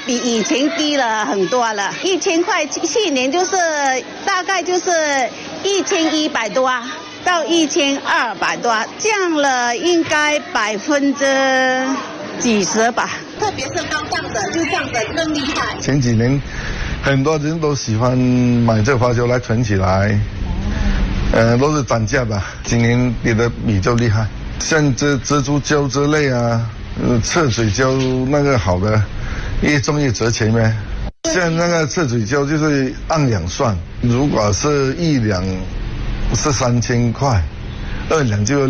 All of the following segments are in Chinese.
比以前低了很多了，1000块，去年就是大概就是1100多到1200多，降了应该几十吧。特别是高档的就降得更厉害。 前几年很多人都喜欢买这花椒来存起来，都是涨价吧。今年跌得比较厉害，像这蜘蛛胶之类啊，赤水胶那个好的，越重越值钱呗。像那个赤水胶就是按两算，如果是1两是3000块，2两就要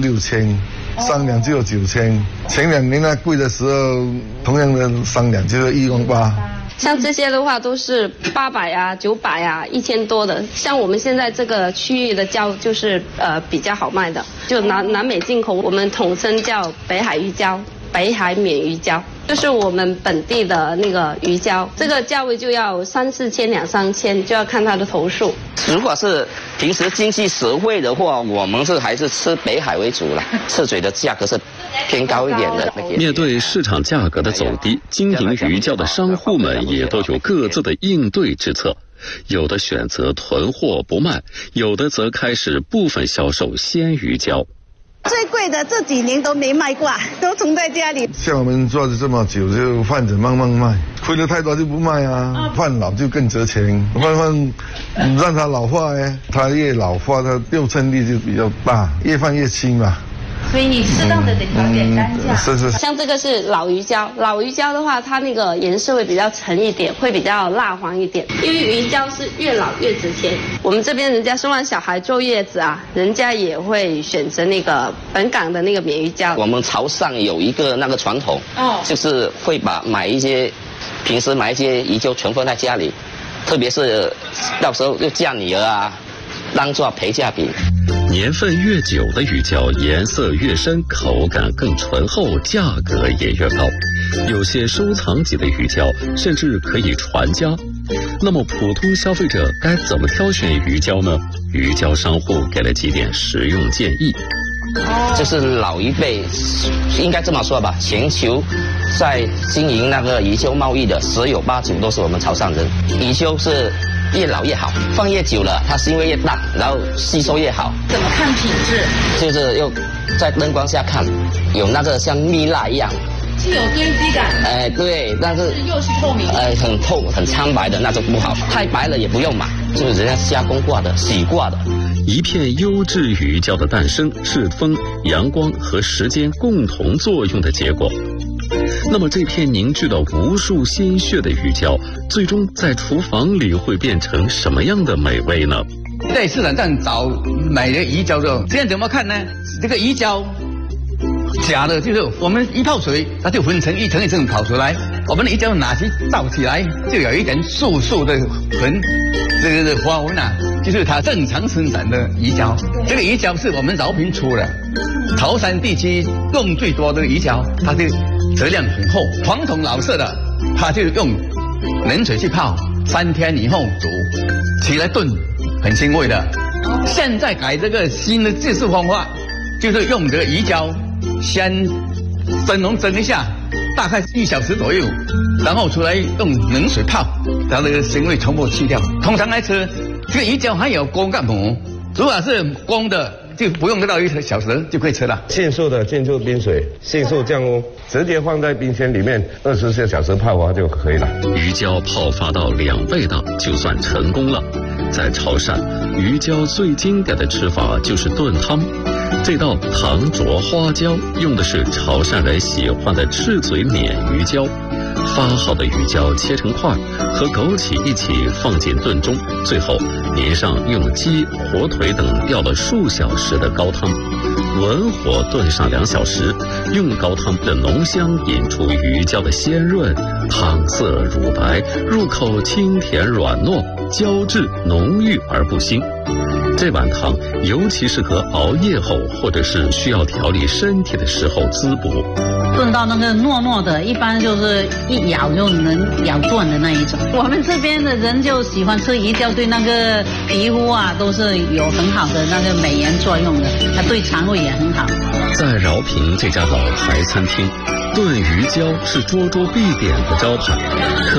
6000，3两就要9000。前2年那贵的时候，同样的3两就是18000。 像这些的话都是800啊、900啊、1000多的。像我们现在这个区域的胶就是比较好卖的，就南美进口，我们统称叫北海鱼胶、北海免鱼胶，就是我们本地的那个鱼胶，这个价位就要3、4千、2、3千，就要看它的头数。 如果是平时经济实惠的话，我们还是吃北海为主了，赤水的价格是偏高一点的。 面对市场价格的走低，经营鱼胶的商户们也都有各自的应对之策，有的选择囤货不卖，有的则开始部分销售鲜鱼胶。 最贵的这几年都没卖过，都存在家里。 像我们做了这么久，就换着慢慢卖，亏得太多就不卖啊。换老就更值钱，换让它老化它越老化，它六寸力就比较大，越换越轻嘛。 所以你适当的得调点单价。 是。 像这个是老鱼胶，老鱼胶的话，它那个颜色会比较沉一点，会比较蜡黄一点。因为鱼胶是越老越值钱。我们这边人家生完小孩坐月子啊，人家也会选择那个本港的那个免鱼胶。 我们潮汕有一个那个传统，就是会平时买一些鱼胶存放在家里，特别是到时候又嫁女儿啊，当做陪嫁品。 年份越久的鱼胶颜色越深，口感更醇厚，价格也越高。有些收藏级的鱼胶甚至可以传家。那么普通消费者该怎么挑选鱼胶呢？鱼胶商户给了几点实用建议。 就是老一辈应该这么说吧，全球在经营那个鱼胶贸易的10有8九都是我们潮汕人。鱼胶是越老越好，放越久了它腥味越淡，然后吸收越好。 怎么看品质？就是又在灯光下看，有那个像蜜蜡一样， 是有堆积感。 对，但是又是透明。 很透很苍白的那就不好，太白了也不用买，就是人家加工过的、洗过的。 一片优质鱼胶的诞生是风、阳光和时间共同作用的结果。那么这片凝聚了无数鲜血的鱼胶，最终在厨房里会变成什么样的美味呢？ 在市场上找买的鱼胶的，这样怎么看呢？这个鱼胶假的，就是我们一泡水，它就分成一层一层跑出来。我们的鱼胶拿去照起来，就有一点素素的纹，这个花纹啊，就是它正常生产的鱼胶。这个鱼胶是我们饶平出的，潮汕地区用最多的鱼胶，它的质量很厚。传统老式的，它就用冷水去泡，3天以后煮，起来炖，很腥味的。现在改这个新的制作方法，就是用这个鱼胶先蒸笼蒸一下，大概1小时左右，然后出来用冷水泡，把那个腥味全部去掉。通常来吃，这个鱼胶还有锅盖膜，如果是光的，就不用到1小时就可以吃了。 迅速的进入冰水，迅速降温，直接放在冰箱里面24小时泡发就可以了。 鱼胶泡发到2倍大就算成功了。在潮汕，鱼胶最经典的吃法就是炖汤。这道糖灼花椒用的是潮汕人喜欢的赤嘴碾鱼胶，发好的鱼胶切成块，和枸杞一起放进炖中，最后淋上用鸡、火腿等吊了数小时的高汤，文火炖上2小时，用高汤的浓香引出鱼胶的鲜润，汤色乳白，入口清甜软糯，胶质浓郁而不腥。这碗汤尤其适合熬夜后或者是需要调理身体的时候滋补。 炖到那个糯糯的，一般就是一咬就能咬断的那一种。我们这边的人就喜欢吃鱼胶，对那个皮肤啊都是有很好的那个美颜作用的，它对肠胃也很好。 在饶平这家老牌餐厅，炖鱼胶是桌桌必点的招牌。